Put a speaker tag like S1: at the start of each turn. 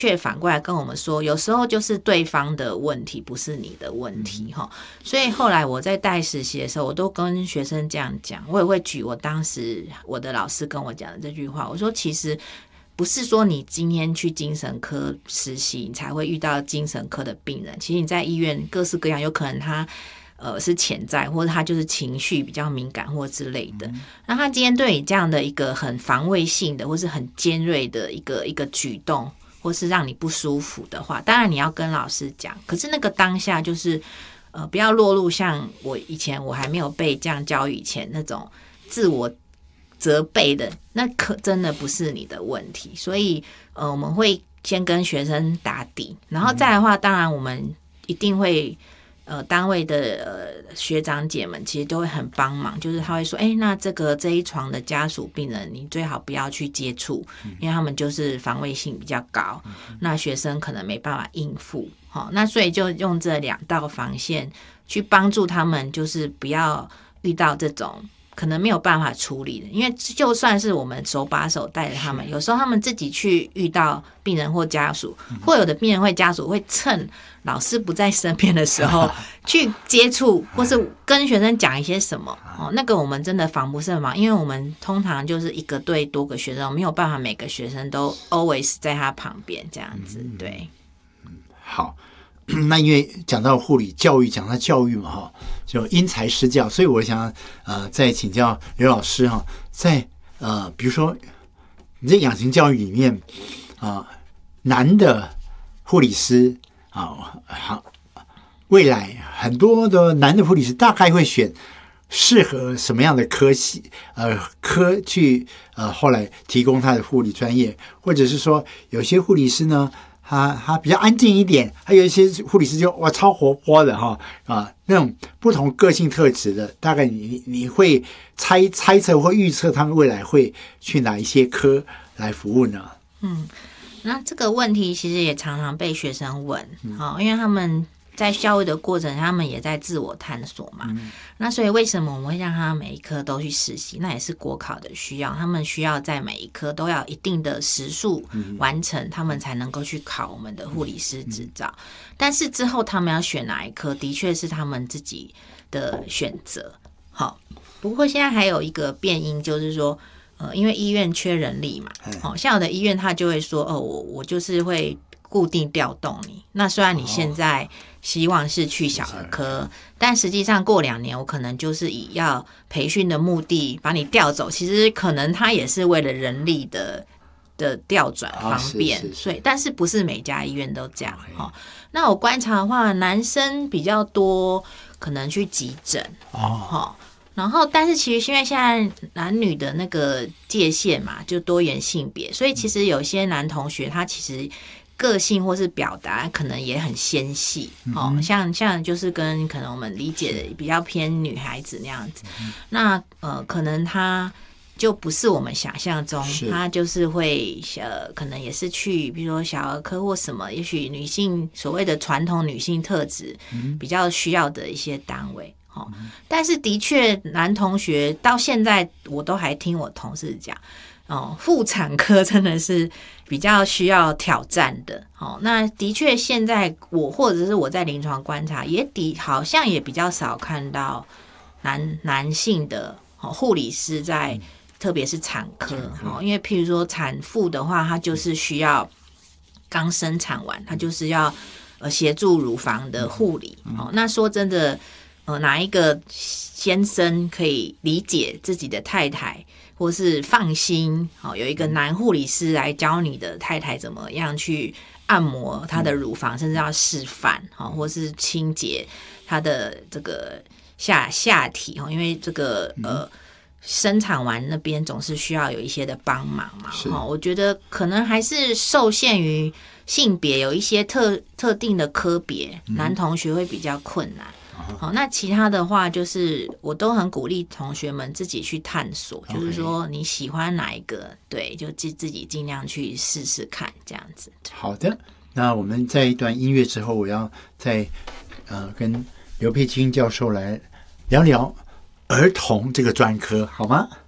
S1: 却反过来跟我们说，有时候就是对方的问题，不是你的问题哈。所以后来我在带实习的时候，我都跟学生这样讲，我也会举我当时我的老师跟我讲的这句话，我说其实不是说你今天去精神科实习，你才会遇到精神科的病人。其实你在医院各式各样，有可能他是潜在，或者他就是情绪比较敏感或之类的。那他今天对你这样的一个很防卫性的，或是很尖锐的一个举动，或是让你不舒服的话，当然你要跟老师讲。可是那个当下就是不要落入像我以前我还没有被这样教育以前那种自我责备的，那可真的不是你的问题。所以我们会先跟学生打底，然后再来的话，当然我们一定会单位的学长姐们其实都会很帮忙，就是他会说那这一床的家属病人你最好不要去接触，因为他们就是防卫性比较高，那学生可能没办法应付，那所以就用这2道防线去帮助他们，就是不要遇到这种可能没有办法处理的。因为就算是我们手把手带着他们，有时候他们自己去遇到病人或家属，或有的病人或家属会趁老师不在身边的时候去接触，或是跟学生讲一些什么那个我们真的防不胜防，因为我们通常就是一个对多个学生，没有办法每个学生都 always 在他旁边这样子。对，
S2: 好，那因为讲到护理教育，讲到教育嘛就因材施教，所以我想再请教刘老师在比如说你在养成教育里面男的护理师未来很多的男的护理师大概会选适合什么样的科系去后来提供他的护理专业，或者是说有些护理师呢他比较安静一点，还有一些护理师就超活泼的那种不同个性特质的，大概你会猜测或预测他们未来会去哪一些科来服务呢？
S1: 那这个问题其实也常常被学生问因为他们在教育的过程，他们也在自我探索嘛。那所以为什么我们会让他每一科都去实习？那也是国考的需要，他们需要在每一科都要一定的时数完成，他们才能够去考我们的护理师执照。但是之后他们要选哪一科，的确是他们自己的选择。不过现在还有一个变因，就是说因为医院缺人力嘛，像有的医院他就会说我就是会固定调动你。那虽然你现在希望是去小儿科，但实际上过2年我可能就是以要培训的目的把你调走，其实可能他也是为了人力的调转方便。所以但是不是每家医院都这样那我观察的话，男生比较多可能去急诊然后但是其实因为现在男女的那个界限嘛，就多元性别，所以其实有些男同学他其实个性或是表达可能也很纤细像就是跟可能我们理解的比较偏女孩子那样子那可能他就不是我们想象中，他就是会可能也是去比如说小儿科或什么，也许女性所谓的传统女性特质比较需要的一些单位但是的确男同学到现在我都还听我同事讲妇产科真的是比较需要挑战的那的确现在我或者是我在临床观察好像也比较少看到男性的护理师在特别是产科因为譬如说产妇的话，她就是需要刚生产完，她就是要协助乳房的护理那说真的哪一个先生可以理解自己的太太或是放心有一个男护理师来教你的太太怎么样去按摩她的乳房，甚至要示范或是清洁她的这个下体因为这个生产完那边总是需要有一些的帮忙嘛我觉得可能还是受限于性别，有一些特定的科别男同学会比较困难那其他的话就是我都很鼓励同学们自己去探索就是说你喜欢哪一个对，就自己尽量去试试看这样子。
S2: 好的，那我们在一段音乐之后，我要再跟刘佩青教授来聊聊儿童这个专科好吗？